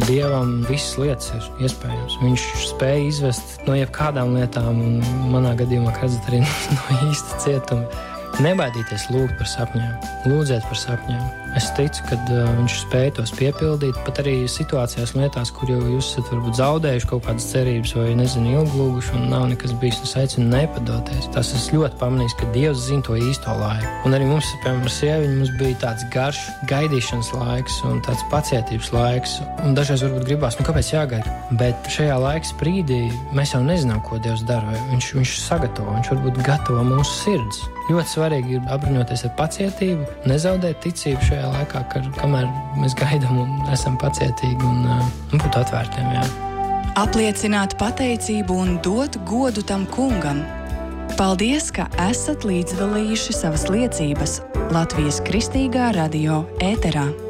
Dievam visas lietas ir iespējams. Viņš spēja izvest no jebkādām lietām, un manā gadījumā, kā redzat, arī no īsta cietuma. Nebaidīties lūgt par sapņiem, lūdzēt par sapņiem. Es ticu, ka viņš spēja tos piepildīt, pat arī situācijās un lietās, kur jau jūs esat varbūt zaudējuši kaut kādas cerības vai, ilglūguši un nav nekas bijis, un es aicinu nepadoties. Tas es ļoti pamanīju, ka Dievs zina to īsto laiku. Un arī mums, piemēram, ar sieviņu, mums bija tāds garš gaidīšanas laiks un tāds pacietības laiks. Un dažreiz varbūt gribās, kāpēc jāgaida? Bet šajā laika sprīdī mēs jau nezinām, ko Dievs dara. Viņš sagatavo, viņš varbūt gatavo mūsu sirds. Ļoti svarīgi ir apbruņoties ar pacietību, nezaudēt ticību šajā laikā, kamēr mēs gaidām un esam pacietīgi un būt atvērtiem. Jā. Apliecināt pateicību un dot godu tam kungam. Paldies, ka esat līdzdalījuši savas liecības Latvijas Kristīgā radio ēterā.